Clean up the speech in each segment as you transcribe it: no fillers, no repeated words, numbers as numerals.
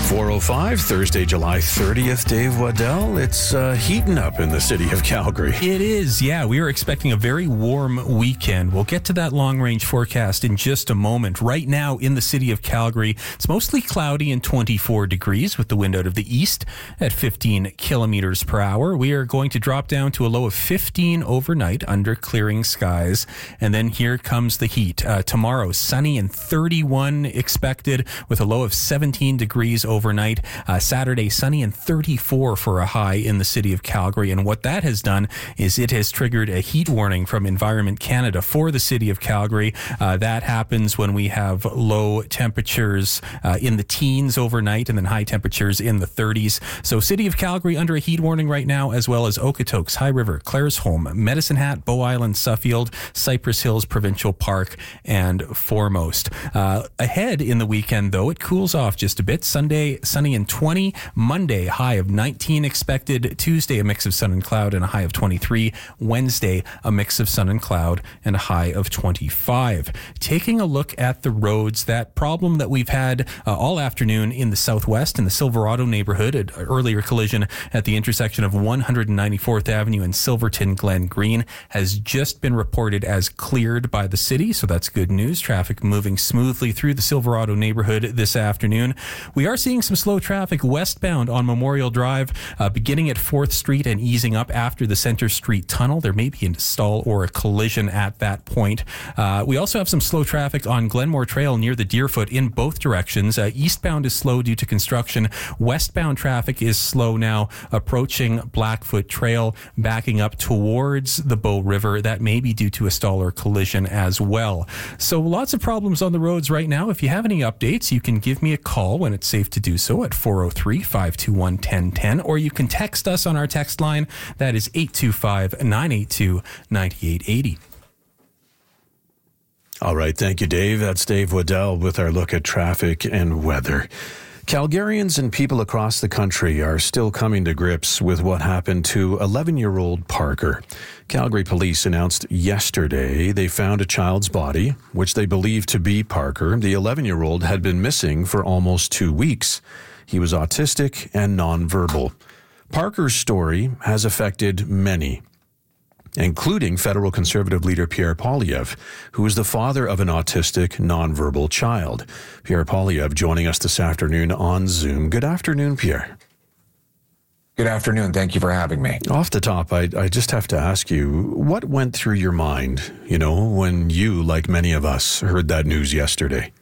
4:05, Thursday, July 30th. Dave Waddell, it's heating up in the city of Calgary. It is, yeah. We are expecting a very warm weekend. We'll get to that long-range forecast in just a moment. Right now in the city of Calgary, it's mostly cloudy and 24 degrees with the wind out of the east at 15 kilometers per hour. We are going to drop down to a low of 15 overnight under clearing skies. And then here comes the heat. Tomorrow, sunny and 31 expected with a low of 17 degrees overnight. Saturday, sunny and 34 for a high in the city of Calgary. And what that has done is it has triggered a heat warning from Environment Canada for the city of Calgary. That happens when we have low temperatures in the teens overnight and then high temperatures in the 30s. So city of Calgary under a heat warning right now, as well as Okotoks, High River, Claresholm, Medicine Hat, Bow Island, Suffield, Cypress Hills Provincial Park, and Foremost. Ahead in the weekend, though, it cools off just a bit. Sunday, sunny and 20. Monday, high of 19 expected. Tuesday, a mix of sun and cloud and a high of 23. Wednesday, a mix of sun and cloud and a high of 25. Taking a look at the roads, that problem that we've had all afternoon in the southwest in the Silverado neighborhood, an earlier collision at the intersection of 194th Avenue and Silverton Glen Green has just been reported as cleared by the city. So that's good news. Traffic moving smoothly through the Silverado neighborhood this afternoon. We are seeing some slow traffic westbound on Memorial Drive, beginning at 4th Street and easing up after the Center Street Tunnel. There may be a stall or a collision at that point. We also have some slow traffic on Glenmore Trail near the Deerfoot in both directions. Eastbound is slow due to construction. Westbound traffic is slow now approaching Blackfoot Trail, backing up towards the Bow River. That may be due to a stall or collision as well. So lots of problems on the roads right now. If you have any updates, you can give me a call when it's safe to do so at 403-521-1010, or you can text us on our text line. That is 825-982-9880. All right. Thank you, Dave. That's Dave Waddell with our look at traffic and weather. Calgarians and people across the country are still coming to grips with what happened to 11-year-old Parker. Calgary police announced yesterday they found a child's body, which they believe to be Parker. The 11-year-old had been missing for almost 2 weeks. He was autistic and nonverbal. Parker's story has affected many, including federal Conservative leader Pierre Poilievre, who is the father of an autistic, nonverbal child. Pierre Poilievre joining us this afternoon on Zoom. Good afternoon, Pierre. Good afternoon. Thank you for having me. Off the top, I just have to ask you, what went through your mind, when you, like many of us, heard that news yesterday?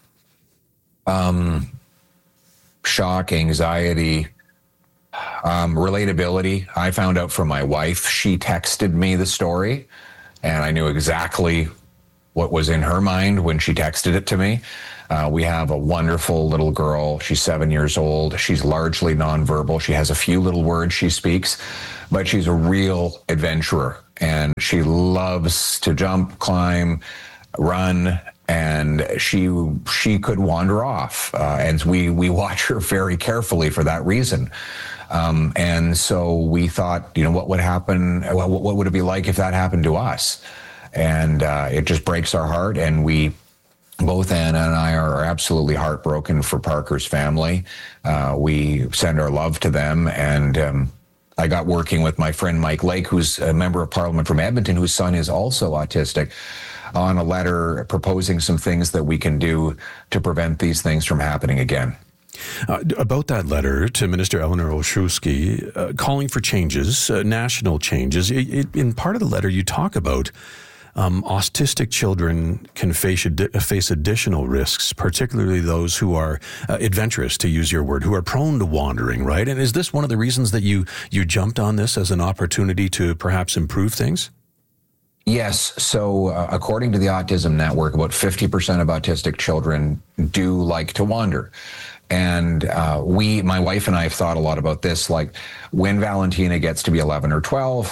Shock, anxiety, relatability. I found out from my wife. She texted me the story, and I knew exactly what was in her mind when she texted it to me. We have a wonderful little girl. She's 7 years old. She's largely nonverbal. She has a few little words she speaks, but she's a real adventurer, and she loves to jump, climb, run, and she could wander off. And we watch her very carefully for that reason. And so we thought, what would happen? What would it be like if that happened to us? And it just breaks our heart. And both Anna and I are absolutely heartbroken for Parker's family. We send our love to them. And I got working with my friend Mike Lake, who's a member of Parliament from Edmonton, whose son is also autistic, on a letter proposing some things that we can do to prevent these things from happening again. About that letter to Minister Eleanor Olszewski, calling for changes, national changes. In part of the letter, you talk about autistic children can face additional risks, particularly those who are adventurous, to use your word, who are prone to wandering, right? And is this one of the reasons that you jumped on this as an opportunity to perhaps improve things? Yes. So according to the Autism Network, about 50% of autistic children do like to wander. And my wife and I have thought a lot about this, like when Valentina gets to be 11 or 12,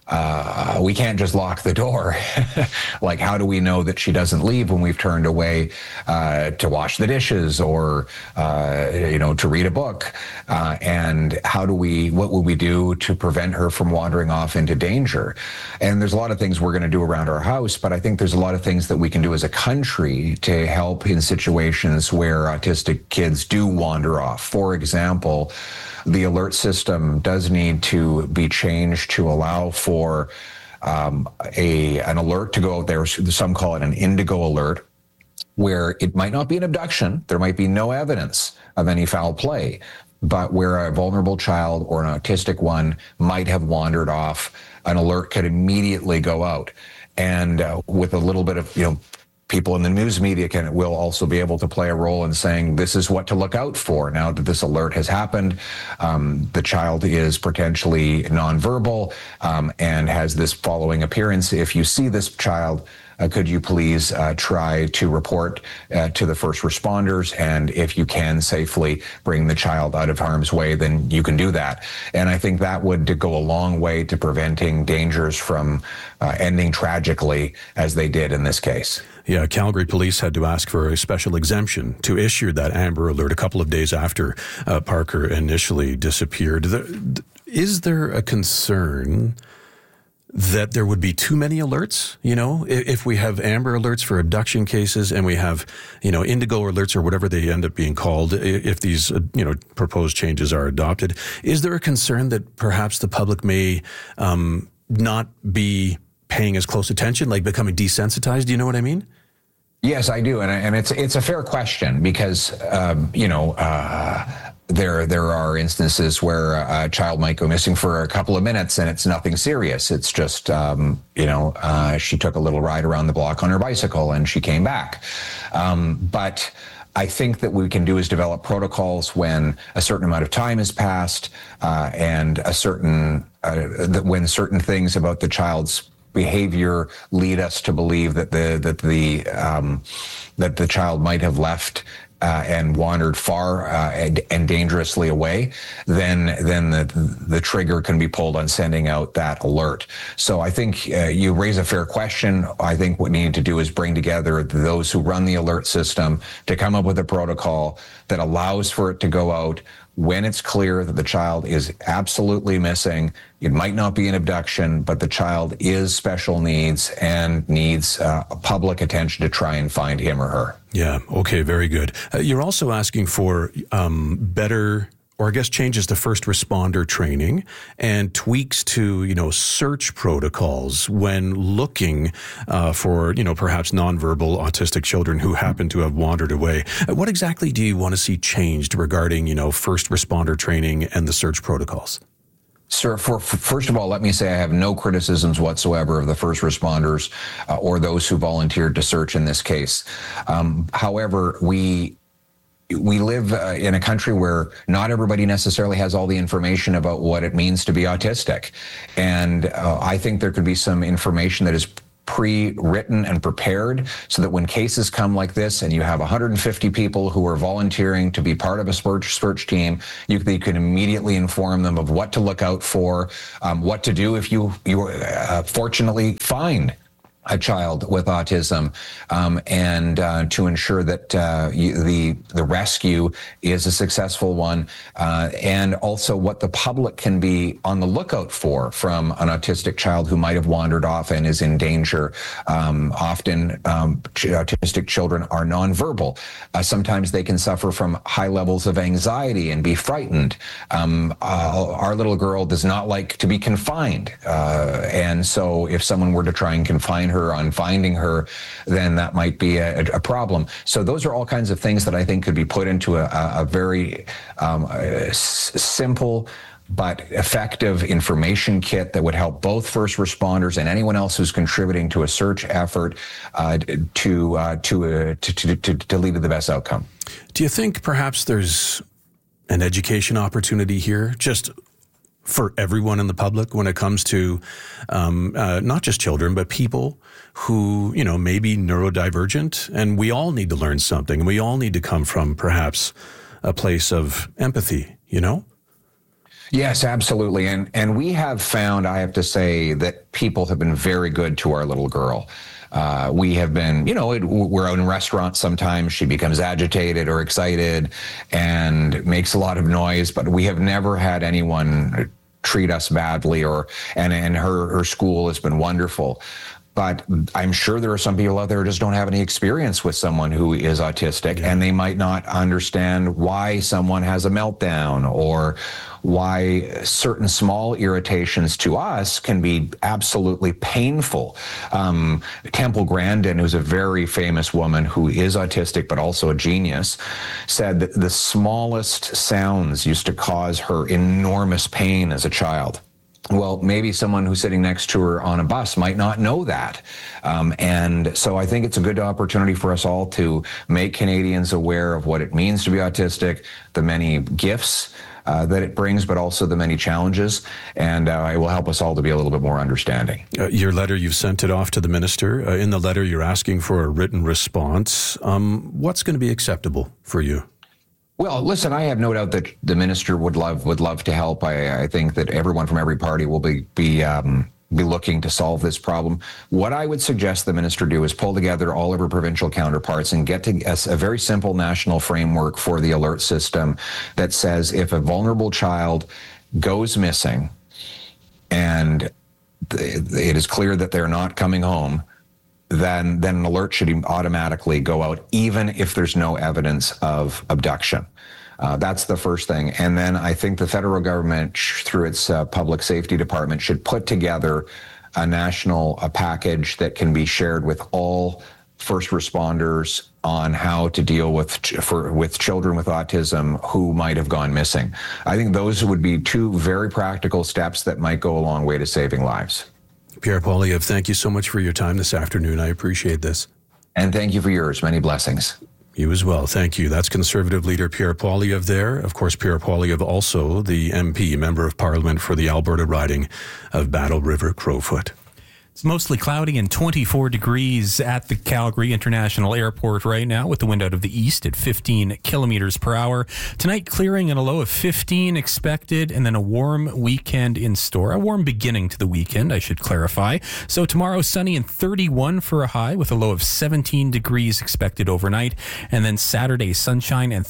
we can't just lock the door. Like, how do we know that she doesn't leave when we've turned away to wash the dishes or, to read a book? And what will we do to prevent her from wandering off into danger? And there's a lot of things we're going to do around our house, but I think there's a lot of things that we can do as a country to help in situations where autistic kids do wander off. For example, the alert system does need to be changed to allow for an alert to go out there. Some call it an indigo alert, where it might not be an abduction. There might be no evidence of any foul play, but where a vulnerable child or an autistic one might have wandered off, an alert could immediately go out. And with a little bit of, people in the news media will also be able to play a role in saying this is what to look out for. Now that this alert has happened, the child is potentially nonverbal and has this following appearance. If you see this child, could you please try to report to the first responders? And if you can safely bring the child out of harm's way, then you can do that. And I think that would go a long way to preventing dangers from ending tragically as they did in this case. Yeah, Calgary police had to ask for a special exemption to issue that Amber Alert a couple of days after Parker initially disappeared. Is there a concern that there would be too many alerts? If we have Amber Alerts for abduction cases and we have, Indigo Alerts or whatever they end up being called, if these, proposed changes are adopted, is there a concern that perhaps the public may not be paying as close attention, like becoming desensitized? Do you know what I mean? Yes, I do. And it's a fair question because, there are instances where a child might go missing for a couple of minutes and it's nothing serious. It's just, she took a little ride around the block on her bicycle and she came back. But I think that what we can do is develop protocols when a certain amount of time has passed and when certain things about the child's behavior lead us to believe that the child might have left and wandered far and dangerously away, then the trigger can be pulled on sending out that alert. So I think you raise a fair question. I think what we need to do is bring together those who run the alert system to come up with a protocol that allows for it to go out when it's clear that the child is absolutely missing. It might not be an abduction, but the child is special needs and needs public attention to try and find him or her. Yeah. Okay. Very good. You're also asking for better, or I guess changes to first responder training and tweaks to, search protocols when looking for, perhaps nonverbal autistic children who happen to have wandered away. What exactly do you want to see changed regarding, first responder training and the search protocols? Sir, first of all, let me say I have no criticisms whatsoever of the first responders or those who volunteered to search in this case. However, we live in a country where not everybody necessarily has all the information about what it means to be autistic. And I think there could be some information that is pre-written and prepared so that when cases come like this and you have 150 people who are volunteering to be part of a search team, they can immediately inform them of what to look out for, what to do if you fortunately find a child with autism, and to ensure that the rescue is a successful one, and also what the public can be on the lookout for from an autistic child who might have wandered off and is in danger. Often autistic children are nonverbal. Sometimes they can suffer from high levels of anxiety and be frightened. Our little girl does not like to be confined, and so if someone were to try and confine her on finding her, then that might be a problem. So those are all kinds of things that I think could be put into a very simple but effective information kit that would help both first responders and anyone else who's contributing to a search effort to lead to the best outcome. Do you think perhaps there's an education opportunity here, just for everyone in the public, when it comes to not just children, but people who, may be neurodivergent, and we all need to learn something, and we all need to come from perhaps a place of empathy, Yes, absolutely. And we have found, I have to say, that people have been very good to our little girl. We have been, we're out in restaurants sometimes. She becomes agitated or excited and makes a lot of noise, but we have never had anyone treat us badly and her school has been wonderful. But I'm sure there are some people out there who just don't have any experience with someone who is autistic, and they might not understand why someone has a meltdown or why certain small irritations to us can be absolutely painful. Temple Grandin, who's a very famous woman who is autistic but also a genius, said that the smallest sounds used to cause her enormous pain as a child. Well, maybe someone who's sitting next to her on a bus might not know that. And so I think it's a good opportunity for us all to make Canadians aware of what it means to be autistic, the many gifts that it brings, but also the many challenges. And it will help us all to be a little bit more understanding. Your letter, you've sent it off to the minister. In the letter, you're asking for a written response. What's going to be acceptable for you? Well, listen, I have no doubt that the minister would love to help. I think that everyone from every party will be looking to solve this problem. What I would suggest the minister do is pull together all of her provincial counterparts and get to a very simple national framework for the alert system that says if a vulnerable child goes missing and it is clear that they're not coming home, then an alert should automatically go out, even if there's no evidence of abduction. That's the first thing. And then I think the federal government, through its public safety department, should put together a national package that can be shared with all first responders on how to deal with children with autism who might have gone missing. I think those would be two very practical steps that might go a long way to saving lives. Pierre Poilievre, thank you so much for your time this afternoon. I appreciate this. And thank you for yours. Many blessings. You as well. Thank you. That's Conservative leader Pierre Poilievre there. Of course, Pierre Poilievre, also the MP, Member of Parliament for the Alberta riding of Battle River Crowfoot. It's mostly cloudy and 24 degrees at the Calgary International Airport right now, with the wind out of the east at 15 kilometers per hour. Tonight, clearing and a low of 15 expected, and then a warm weekend in store. A warm beginning to the weekend, I should clarify. So tomorrow, sunny and 31 for a high, with a low of 17 degrees expected overnight. And then Saturday, sunshine and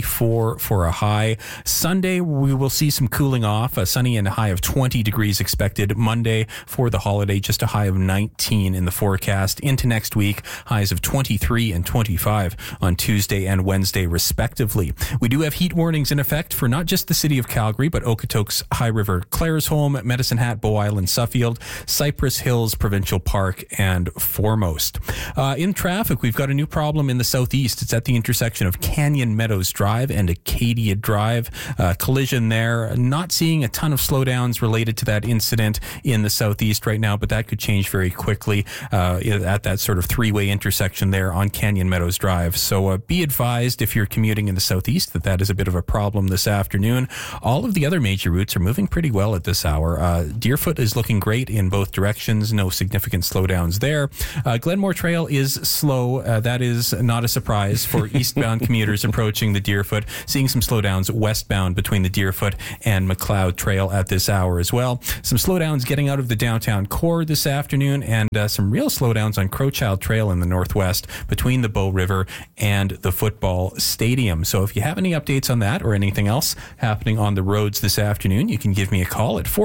34 for a high. Sunday, we will see some cooling off, a sunny and a high of 20 degrees expected. Monday, for the holiday, just a high of 19 in the forecast. Into next week, highs of 23 and 25 on Tuesday and Wednesday, respectively. We do have heat warnings in effect for not just the city of Calgary, but Okotoks, High River, Claresholm, Medicine Hat, Bow Island, Suffield, Cypress Hills, Provincial Park, and Foremost. In traffic, we've got a new problem in the southeast. It's at the intersection of Canyon Meadows Drive and Acadia Drive. Collision there. Not seeing a ton of slowdowns related to that incident in the southeast right now, but that could change very quickly at that sort of three-way intersection there on Canyon Meadows Drive. So be advised if you're commuting in the southeast that is a bit of a problem this afternoon. All of the other major routes are moving pretty well at this hour. Deerfoot is looking great in both directions. No significant slowdowns there. Glenmore Trail is slow. That is not a surprise for eastbound commuters approaching the Deerfoot. Seeing some slowdowns westbound between the Deerfoot and McLeod Trail at this hour as well. Some slowdowns getting out of the downtown core this afternoon, and some real slowdowns on Crowchild Trail in the northwest between the Bow River and the football stadium. So if you have any updates on that or anything else happening on the roads this afternoon, you can give me a call at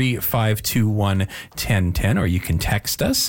403-521-1010, or you can text us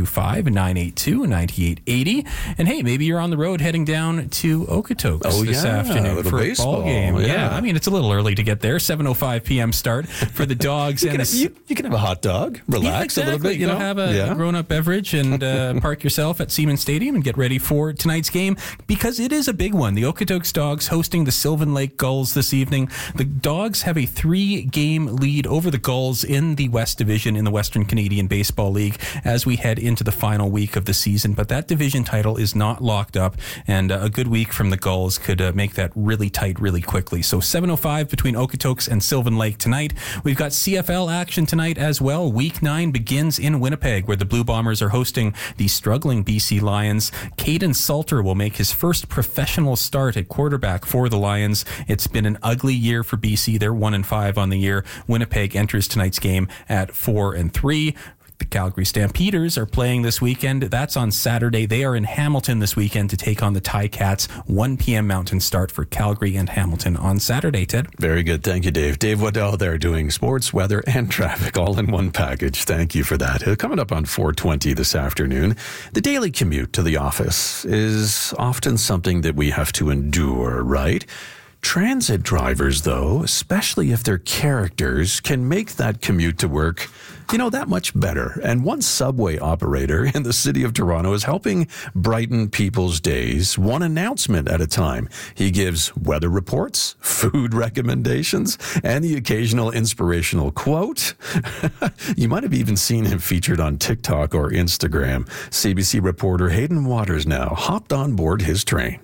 825-982-9880. And hey, maybe you're on the road heading down to Okotoks this afternoon for a ball game. Yeah, I mean, it's a little early to get there. 7:05 p.m. start for the Dogs. You can have a hot dog, relax a little bit, you know. Have a grown-up beverage and park yourself at Seaman Stadium and get ready for tonight's game, because it is a big one. The Okotoks Dogs hosting the Sylvan Lake Gulls this evening. The Dogs have a 3-game lead over the Gulls in the West Division in the Western Canadian Baseball League as we head into the final week of the season. But that division title is not locked up, and a good week from the Gulls could make that really tight really quickly. So 7:05 between Okotoks and Sylvan Lake tonight. We've got CFL action tonight as well. Week 9 begins in Winnipeg, where the Blue Bombers are hosting the struggling BC Lions. Caden Salter will make his first professional start at quarterback for the Lions. It's been an ugly year for BC. They're 1-5 on the year. Winnipeg enters tonight's game at 4-3. The Calgary Stampeders are playing this weekend. That's on Saturday. They are in Hamilton this weekend to take on the Ticats. 1 p.m. Mountain start for Calgary and Hamilton on Saturday, Ted. Very good. Thank you, Dave. Dave Waddell there doing sports, weather, and traffic all in one package. Thank you for that. Coming up on 4:20 this afternoon, the daily commute to the office is often something that we have to endure, right? Transit drivers, though, especially if they're characters, can make that commute to work, that much better. And one subway operator in the city of Toronto is helping brighten people's days, one announcement at a time. He gives weather reports, food recommendations, and the occasional inspirational quote. You might have even seen him featured on TikTok or Instagram. CBC reporter Hayden Waters now hopped on board his train.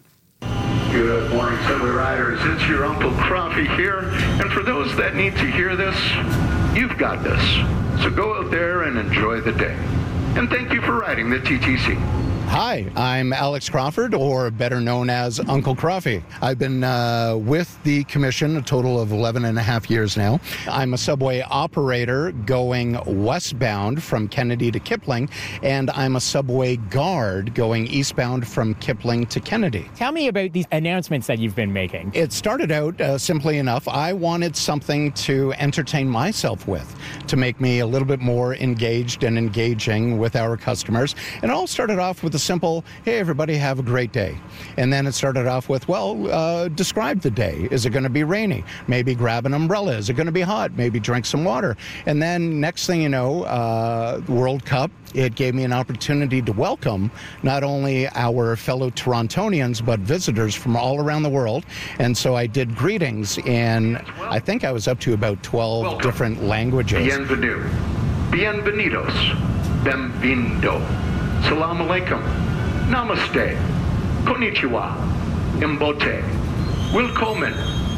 Good morning, Subway Riders. It's your Uncle Coffee here. And for those that need to hear this, you've got this. So go out there and enjoy the day. And thank you for riding the TTC. Hi, I'm Alex Crawford, or better known as Uncle Coffee. I've been with the commission a total of 11 and a half years now. I'm a subway operator going westbound from Kennedy to Kipling, and I'm a subway guard going eastbound from Kipling to Kennedy. Tell me about these announcements that you've been making. It started out simply enough. I wanted something to entertain myself with, to make me a little bit more engaged and engaging with our customers. And it all started off with a simple, hey, everybody, have a great day. And then it started off with, describe the day. Is it going to be rainy? Maybe grab an umbrella. Is it going to be hot? Maybe drink some water. And then next thing you know, World Cup, it gave me an opportunity to welcome not only our fellow Torontonians, but visitors from all around the world. And so I did greetings in, I think I was up to about 12 different languages. Bienvenue. Bienvenidos. Benvindo. Salam alaikum. Namaste. Konnichiwa. Mbote. Willkommen.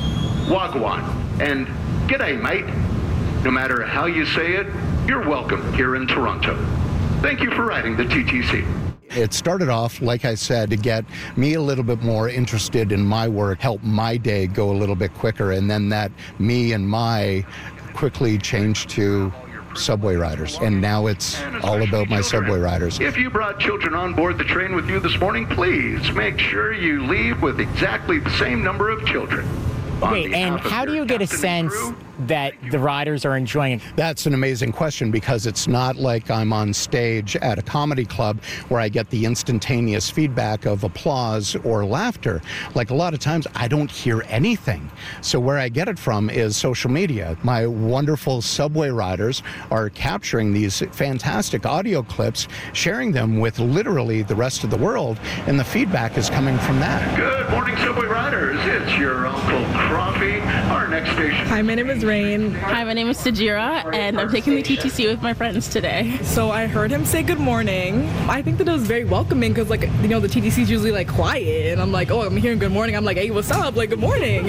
Wagwan. And g'day, mate. No matter how you say it, you're welcome here in Toronto. Thank you for riding the TTC. It started off, like I said, to get me a little bit more interested in my work, help my day go a little bit quicker, and then that me and my quickly changed to subway riders, and now it's all about my subway riders. If you brought children on board the train with you this morning, please make sure you leave with exactly the same number of children. Okay, and how do you get a sense that the riders are enjoying it? That's an amazing question, because it's not like I'm on stage at a comedy club where I get the instantaneous feedback of applause or laughter. Like a lot of times I don't hear anything. So where I get it from is social media. My wonderful subway riders are capturing these fantastic audio clips, sharing them with literally the rest of the world, and the feedback is coming from that. Good morning, subway riders. It's your Uncle Coffee. Our next station. Hi, my name is Rain. Hi, my name is Sajira, and I'm taking the TTC with my friends today. So I heard him say good morning. I think that it was very welcoming, because, the TTC is usually, quiet, and I'm like, oh, I'm hearing good morning. I'm like, hey, what's up? Good morning,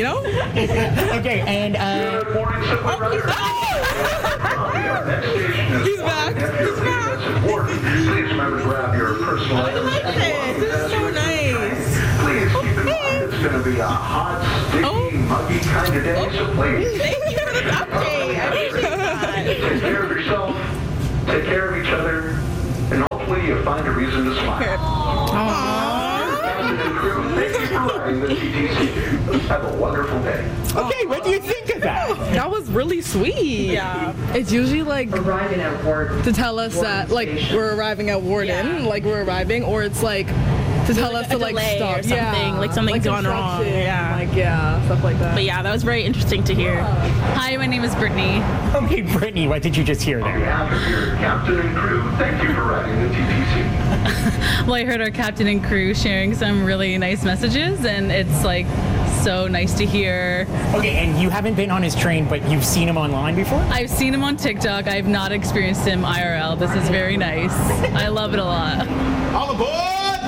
Okay, and, Good morning, subway riders. Our next station is He's back. He's back. Please remember to grab your personal items. This is so nice. Please keep in mind it's going to be a hot, sticky, muggy kind of day, so please. Thank you for the update. I appreciate that. Take care of yourself, take care of each other, and hopefully you'll find a reason to smile. Captain and crew, thank you for riding the TTC. Have a wonderful day. okay, what do you think of that? That was really sweet. Yeah. It's usually Arriving at work. to tell us that we're arriving at Warden, we're arriving, or it's to tell us to delay stop. or something, something's gone wrong. Yeah. Stuff like that. But yeah, that was very interesting to hear. Hi, my name is Brittany. Okay, Brittany, what did you just hear On there? behalf of your captain and crew, thank you for riding the TTC. Well, I heard our captain and crew sharing some really nice messages, and it's so nice to hear. Okay, and you haven't been on his train, but you've seen him online before? I've seen him on TikTok. I've not experienced him IRL. This is very nice. I love it a lot. All aboard!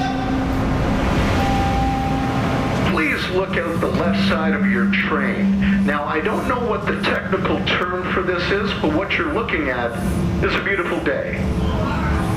Please look out the left side of your train. Now, I don't know what the technical term for this is, but what you're looking at is a beautiful day.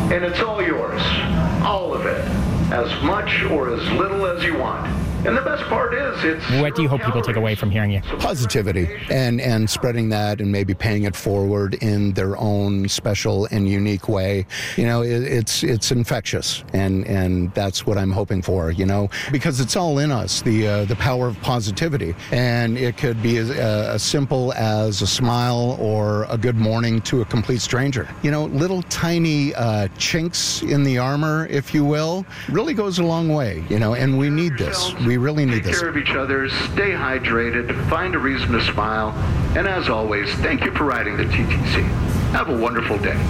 And it's all yours. All of it. As much or as little as you want. And the best part is it's... What do you hope people take away from hearing you? Positivity and spreading that and maybe paying it forward in their own special and unique way. You know, it's infectious, and that's what I'm hoping for, you know, because it's all in us, the power of positivity. And it could be as simple as a smile or a good morning to a complete stranger. You know, little tiny chinks in the armor, if you will, really goes a long way, you know, and we need this. We really need this. Take care of each other, stay hydrated, find a reason to smile, and as always, thank you for riding the TTC. Have a wonderful day.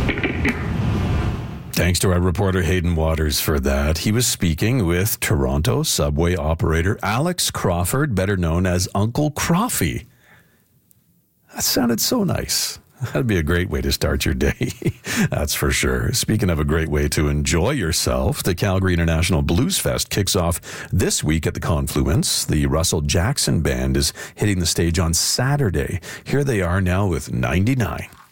Thanks to our reporter Hayden Waters for that. He was speaking with Toronto subway operator Alex Crawford, better known as Uncle Crawfy. That sounded so nice. That'd be a great way to start your day. That's for sure. Speaking of a great way to enjoy yourself, the Calgary International Blues Fest kicks off this week at the Confluence. The Russell Jackson Band is hitting the stage on Saturday. Here they are now with 99.